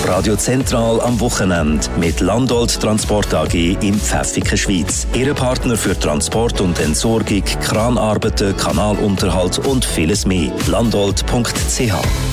Radio Zentral am Wochenende mit Landolt Transport AG in Pfäffiken, Schweiz. Ihr Partner für Transport und Entsorgung, Kranarbeiten, Kanalunterhalt und vieles mehr. Landolt.ch